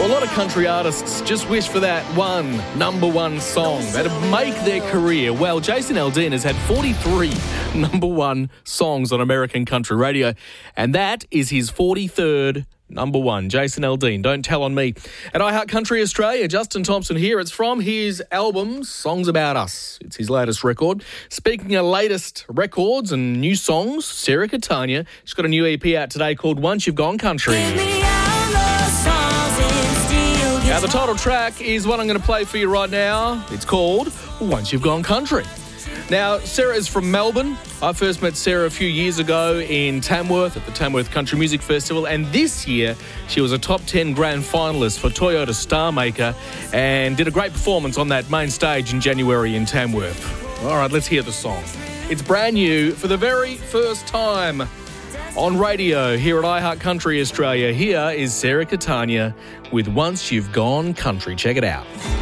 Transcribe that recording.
Well, a lot of country artists just wish for that one number one song that'd make their career. Well, Jason Aldean has had 43 number one songs on American country radio, and that is his 43rd number one. Jason Aldean, Don't Tell on Me. At iHeart Country Australia, Justin Thompson here. It's from his album, Songs About Us. It's his latest record. Speaking of latest records and new songs, Sarah Catania, she's got a new EP out today called Once You've Gone Country. Now, the title track is what I'm going to play for you right now. It's called Once You've Gone Country. Now, Sarah is from Melbourne. I first met Sarah a few years ago in Tamworth at the Tamworth Country Music Festival, and this year she was a top 10 grand finalist for Toyota Star Maker and did a great performance on that main stage in January in Tamworth. All right, let's hear the song. It's brand new for the very first time on radio here at iHeart Country Australia. Here is Sarah Catania with Once You've Gone Country. Check it out.